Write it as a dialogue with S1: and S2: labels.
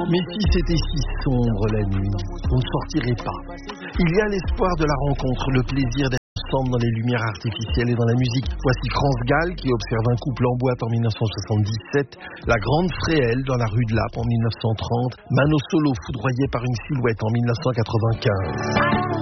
S1: Mais si c'était si sombre la nuit, on ne sortirait pas. Il y a l'espoir de la rencontre, le plaisir d'être ensemble dans les lumières artificielles et dans la musique. Voici France Gall qui observe un couple en boîte en 1977, la Grande Fréhel dans la rue de Lappe en 1930, Mano Solo foudroyé par une silhouette en 1995.